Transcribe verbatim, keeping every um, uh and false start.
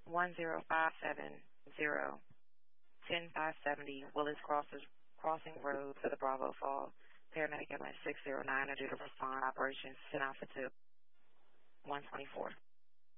one zero five seven zero ten five seventy Willis Crosses Crossing Road to the Bravo Fall. Paramedic ambulance six zero nine are due to respond. Operations ten Alpha two one twenty-four.